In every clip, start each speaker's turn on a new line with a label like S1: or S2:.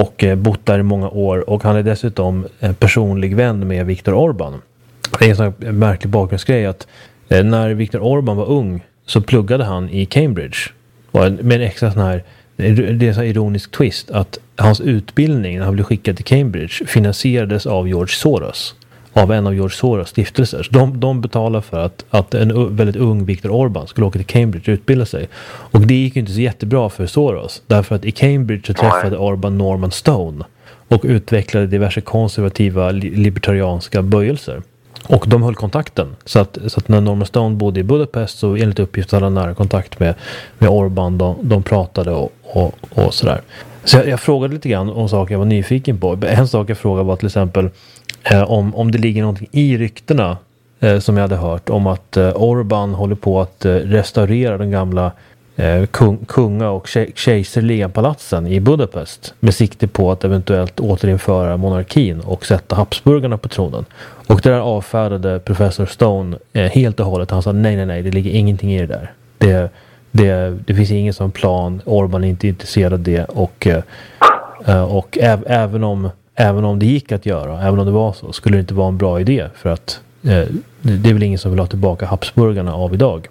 S1: och bott där i många år, och han är dessutom en personlig vän med Viktor Orbán. Det är en sån här märklig bakgrundsgrej att när Viktor Orbán var ung så pluggade han i Cambridge. Och med en extra sån här, det är en sån här ironisk twist att hans utbildning när han blev skickad till Cambridge finansierades av George Soros. Av en av George Soros stiftelser. Så de betalar för att en väldigt ung Viktor Orbán skulle åka till Cambridge och utbilda sig. Och det gick ju inte så jättebra för Soros. Därför att i Cambridge så träffade Orbán Norman Stone och utvecklade diverse konservativa libertarianska böjelser. Och de höll kontakten. Så att när Norman Stone bodde i Budapest så enligt uppgift hade han nära kontakt med Orbán. De pratade och sådär. Så jag frågade lite grann om saker jag var nyfiken på. En sak jag frågade var till exempel om det ligger någonting i ryktena som jag hade hört om att Orbán håller på att restaurera den gamla kunga- och kejserliga palatsen i Budapest med sikte på att eventuellt återinföra monarkin och sätta Habsburgarna på tronen. Och det där avfärdade professor Stone helt och hållet. Han sa nej, det ligger ingenting i det där. Det finns ingen sån plan. Orbán är inte intresserad av det, och även om det gick att göra, även om det var så, skulle det inte vara en bra idé, för att det är väl ingen som vill ha tillbaka Habsburgarna av idag.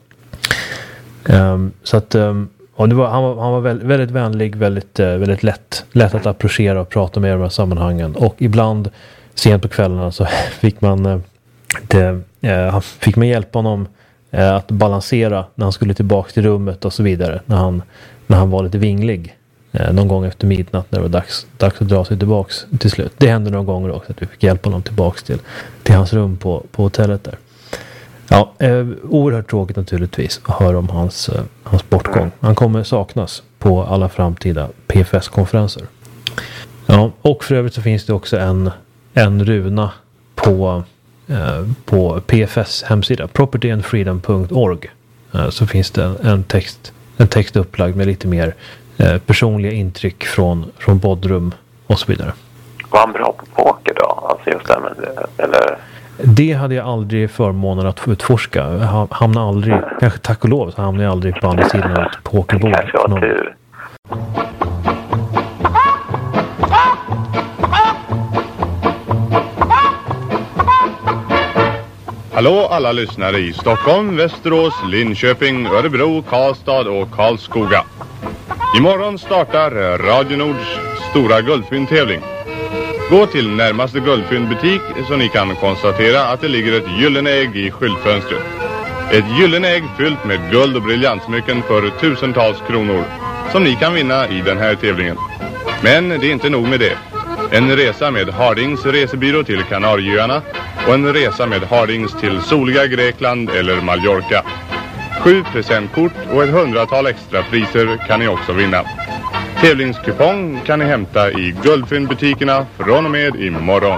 S1: Så att och han var väldigt vänlig, väldigt lätt att approchera och prata med i de här sammanhangen, och ibland sent på kvällarna så fick man hjälpa honom att balansera när han skulle tillbaka till rummet och så vidare, när han var lite vinglig någon gång efter midnatt när det var dags att dra sig tillbaks till slut. Det hände några gånger också att vi fick hjälpa honom tillbaks till hans rum på hotellet där. Ja, oerhört tråkigt naturligtvis att höra om hans bortgång. Han kommer saknas på alla framtida PFS-konferenser. Ja, och för övrigt så finns det också en runa på PFS hemsida, propertyandfreedom.org. Så finns det en text upplagd med lite mer personliga intryck från Bodrum och så vidare.
S2: Var han bra på poker då? Alltså just det, eller? Det
S1: hade jag aldrig förmånen att få utforska. Jag hamnade aldrig, kanske tack och lov, så hamnade jag aldrig på andra sidan av ett pokerbord.
S2: Kanske var tur.
S3: Hallå alla lyssnare i Stockholm, Västerås, Linköping, Örebro, Karlstad och Karlskoga. Imorgon startar Radio Nords stora guldfyndtävling. Gå till närmaste guldfyndbutik så ni kan konstatera att det ligger ett gyllene ägg i skyltfönstret. Ett gyllene ägg fyllt med guld och briljantsmycken för tusentals kronor som ni kan vinna i den här tävlingen. Men det är inte nog med det. En resa med Hardings resebyrå till Kanarieöarna och en resa med Hardings till soliga Grekland eller Mallorca. 7 presentkort och ett 100-tal extra priser kan ni också vinna. Tävlingskupong kan ni hämta i guldfyndbutikerna från och med imorgon.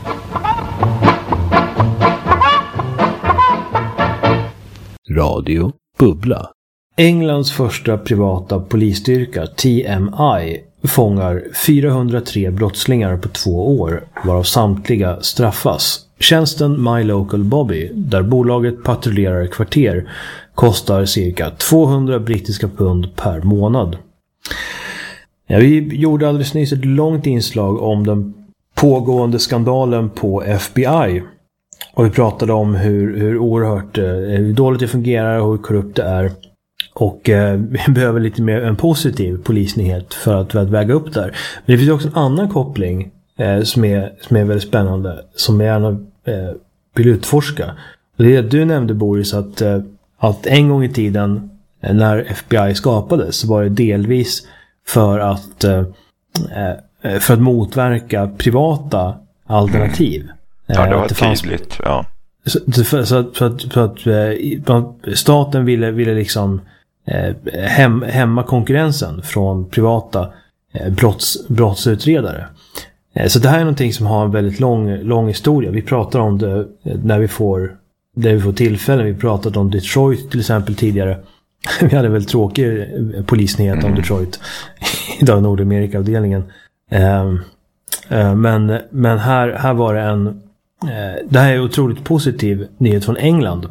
S1: Radio Bubbla. Englands första privata polisstyrka, TMI, fångar 403 brottslingar på 2 år, varav samtliga straffas. Tjänsten My Local Bobby, där bolaget patrullerar kvarter, kostar cirka 200 brittiska pund per månad. Ja, vi gjorde alldeles nyss ett långt inslag om den pågående skandalen på FBI. Och vi pratade om hur oerhört dåligt det fungerar och hur korrupt det är. Och vi behöver lite mer en positiv polisnyhet för att väga upp där. Men det finns också en annan koppling som är väldigt spännande, som jag gärna vill utforska. Och det är att du nämnde, Boris, att en gång i tiden när FBI skapades så var det delvis för att motverka privata alternativ.
S4: Ja, det var tydligt, ja.
S1: Så att staten ville liksom hämma konkurrensen från privata brottsutredare. Så det här är någonting som har en väldigt lång historia. Vi pratar om det när vi får tillfällen. Vi pratade om Detroit till exempel tidigare. Vi hade väl tråkig polisnyhet om Detroit i Nordamerika-avdelningen. Men här var det det här är en otroligt positiv nyhet från England.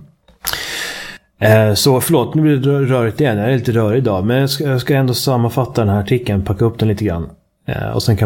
S1: Så förlåt, nu blir det rörigt igen. Jag är lite rörig idag, men jag ska ändå sammanfatta den här artikeln, packa upp den lite grann. Och sen kan